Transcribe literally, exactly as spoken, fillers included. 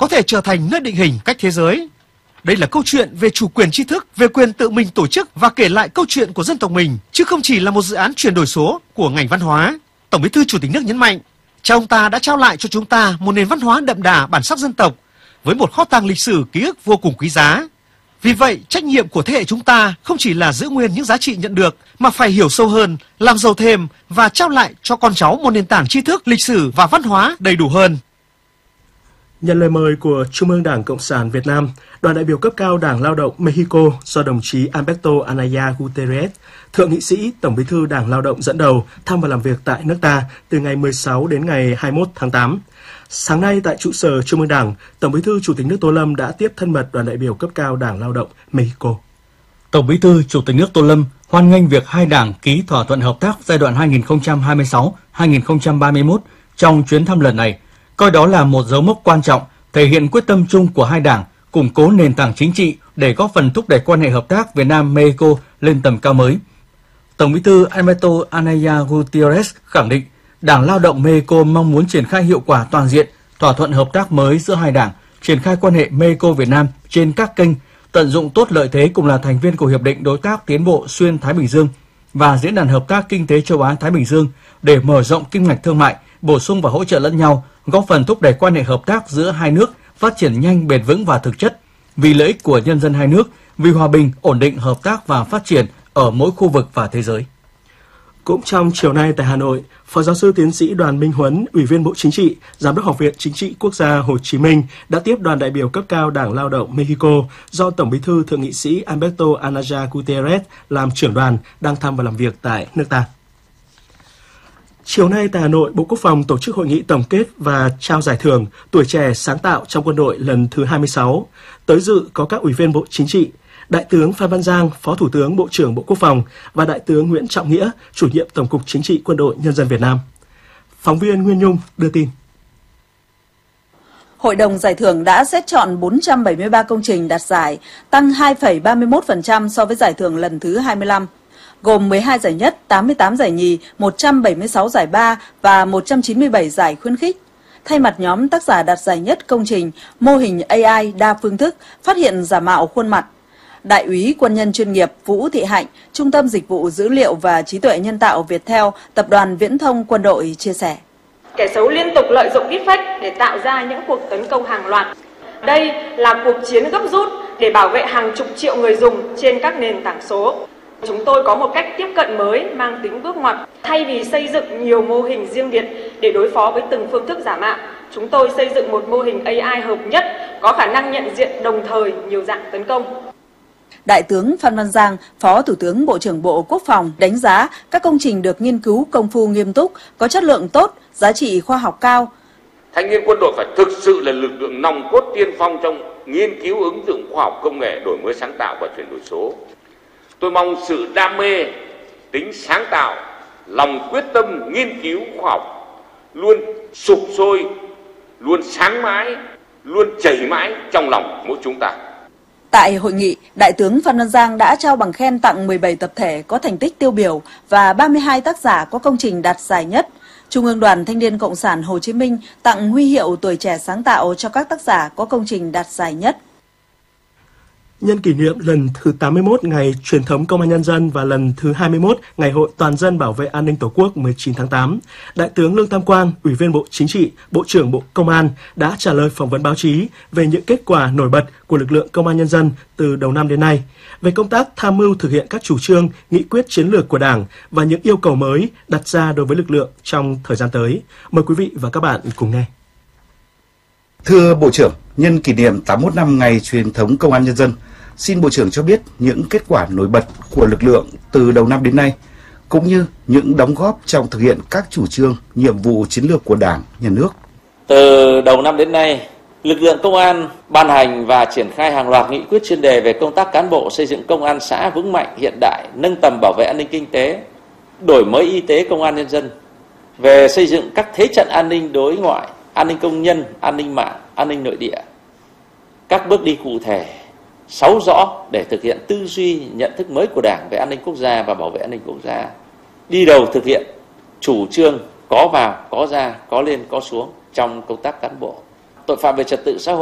có thể trở thành nơi định hình cách thế giới. Đây là câu chuyện về chủ quyền tri thức, về quyền tự mình tổ chức và kể lại câu chuyện của dân tộc mình, chứ không chỉ là một dự án chuyển đổi số của ngành văn hóa. Tổng Bí thư Chủ tịch nước nhấn mạnh, cha ông ta đã trao lại cho chúng ta một nền văn hóa đậm đà bản sắc dân tộc với một kho tàng lịch sử ký ức vô cùng quý giá. Vì vậy, trách nhiệm của thế hệ chúng ta không chỉ là giữ nguyên những giá trị nhận được, mà phải hiểu sâu hơn, làm giàu thêm và trao lại cho con cháu một nền tảng tri thức, lịch sử và văn hóa đầy đủ hơn. Nhận lời mời của Trung ương Đảng Cộng sản Việt Nam, đoàn đại biểu cấp cao Đảng Lao động Mexico do đồng chí Alberto Anaya Gutierrez, Thượng nghị sĩ Tổng Bí thư Đảng Lao động dẫn đầu thăm và làm việc tại nước ta từ ngày mười sáu đến ngày hai mươi mốt tháng tám. Sáng nay tại trụ sở Trung ương Đảng, Tổng Bí thư Chủ tịch nước Tô Lâm đã tiếp thân mật đoàn đại biểu cấp cao Đảng Lao động Mexico. Tổng Bí thư Chủ tịch nước Tô Lâm hoan nghênh việc hai đảng ký thỏa thuận hợp tác giai đoạn hai nghìn không trăm hai mươi sáu đến hai nghìn không trăm ba mươi mốt trong chuyến thăm lần này, coi đó là một dấu mốc quan trọng, thể hiện quyết tâm chung của hai đảng củng cố nền tảng chính trị để góp phần thúc đẩy quan hệ hợp tác Việt Nam-Mexico lên tầm cao mới. Tổng Bí thư Alberto Anaya Gutierrez khẳng định Đảng Lao động Mexico mong muốn triển khai hiệu quả toàn diện thỏa thuận hợp tác mới giữa hai đảng, triển khai quan hệ Mexico-Việt Nam trên các kênh, tận dụng tốt lợi thế cùng là thành viên của Hiệp định Đối tác Tiến bộ Xuyên Thái Bình Dương và Diễn đàn Hợp tác Kinh tế Châu Á-Thái Bình Dương để mở rộng kim ngạch thương mại, bổ sung và hỗ trợ lẫn nhau, góp phần thúc đẩy quan hệ hợp tác giữa hai nước phát triển nhanh, bền vững và thực chất, vì lợi ích của nhân dân hai nước, vì hòa bình, ổn định, hợp tác và phát triển ở mỗi khu vực và thế giới. Cũng trong chiều nay tại Hà Nội, Phó giáo sư tiến sĩ Đoàn Minh Huấn, Ủy viên Bộ Chính trị, Giám đốc Học viện Chính trị Quốc gia Hồ Chí Minh đã tiếp đoàn đại biểu cấp cao Đảng Lao động Mexico do Tổng Bí thư Thượng nghị sĩ Alberto Anaya Gutierrez làm trưởng đoàn đang thăm và làm việc tại nước ta. Chiều nay tại Hà Nội, Bộ Quốc phòng tổ chức hội nghị tổng kết và trao giải thưởng Tuổi trẻ sáng tạo trong quân đội lần thứ hai mươi sáu. Tới dự có các Ủy viên Bộ Chính trị, Đại tướng Phan Văn Giang, Phó Thủ tướng Bộ trưởng Bộ Quốc phòng và Đại tướng Nguyễn Trọng Nghĩa, Chủ nhiệm Tổng cục Chính trị Quân đội Nhân dân Việt Nam. Phóng viên Nguyên Nhung đưa tin. Hội đồng giải thưởng đã xét chọn bốn trăm bảy mươi ba công trình đạt giải, tăng hai phẩy ba mươi mốt phần trăm so với giải thưởng lần thứ hai mươi lăm, gồm mười hai giải nhất, tám mươi tám giải nhì, một trăm bảy mươi sáu giải ba và một trăm chín mươi bảy giải khuyến khích. Thay mặt nhóm tác giả đạt giải nhất công trình mô hình a i đa phương thức phát hiện giả mạo khuôn mặt, Đại úy quân nhân chuyên nghiệp Vũ Thị Hạnh, Trung tâm Dịch vụ Dữ liệu và Trí tuệ Nhân tạo Viettel, Tập đoàn Viễn thông Quân đội chia sẻ. Kẻ xấu liên tục lợi dụng deepfake để tạo ra những cuộc tấn công hàng loạt. Đây là cuộc chiến gấp rút để bảo vệ hàng chục triệu người dùng trên các nền tảng số. Chúng tôi có một cách tiếp cận mới mang tính bước ngoặt. Thay vì xây dựng nhiều mô hình riêng biệt để đối phó với từng phương thức giả mạo, chúng tôi xây dựng một mô hình a i hợp nhất có khả năng nhận diện đồng thời nhiều dạng tấn công. Đại tướng Phan Văn Giang, Phó Thủ tướng Bộ trưởng Bộ Quốc phòng đánh giá các công trình được nghiên cứu công phu nghiêm túc, có chất lượng tốt, giá trị khoa học cao. Thanh niên quân đội phải thực sự là lực lượng nòng cốt tiên phong trong nghiên cứu ứng dụng khoa học công nghệ, đổi mới sáng tạo và chuyển đổi số. Tôi mong sự đam mê, tính sáng tạo, lòng quyết tâm nghiên cứu khoa học luôn sục sôi, luôn sáng mãi, luôn chảy mãi trong lòng mỗi chúng ta. Tại hội nghị, Đại tướng Phan Văn Giang đã trao bằng khen tặng mười bảy tập thể có thành tích tiêu biểu và ba mươi hai tác giả có công trình đạt giải nhất. Trung ương Đoàn Thanh niên Cộng sản Hồ Chí Minh tặng huy hiệu Tuổi trẻ sáng tạo cho các tác giả có công trình đạt giải nhất. Nhân kỷ niệm lần thứ tám mươi mốt ngày truyền thống Công an Nhân dân và lần thứ hai mươi mốt ngày Hội Toàn dân bảo vệ an ninh Tổ quốc mười chín tháng tám, Đại tướng Lương Tam Quang, Ủy viên Bộ Chính trị, Bộ trưởng Bộ Công an đã trả lời phỏng vấn báo chí về những kết quả nổi bật của lực lượng Công an Nhân dân từ đầu năm đến nay, về công tác tham mưu thực hiện các chủ trương, nghị quyết chiến lược của Đảng và những yêu cầu mới đặt ra đối với lực lượng trong thời gian tới. Mời quý vị và các bạn cùng nghe. Thưa Bộ trưởng, nhân kỷ niệm tám mươi mốt năm ngày truyền thống Công an Nhân dân, xin Bộ trưởng cho biết những kết quả nổi bật của lực lượng từ đầu năm đến nay, cũng như những đóng góp trong thực hiện các chủ trương, nhiệm vụ chiến lược của Đảng, Nhà nước. Từ đầu năm đến nay, lực lượng công an ban hành và triển khai hàng loạt nghị quyết chuyên đề về công tác cán bộ, xây dựng công an xã vững mạnh, hiện đại, nâng tầm bảo vệ an ninh kinh tế, đổi mới y tế Công an Nhân dân, về xây dựng các thế trận an ninh đối ngoại, an ninh công nhân, an ninh mạng, an ninh nội địa. Các bước đi cụ thể, sáu rõ để thực hiện tư duy nhận thức mới của Đảng về an ninh quốc gia và bảo vệ an ninh quốc gia. Đi đầu thực hiện chủ trương có vào, có ra, có lên, có xuống trong công tác cán bộ. Tội phạm về trật tự xã hội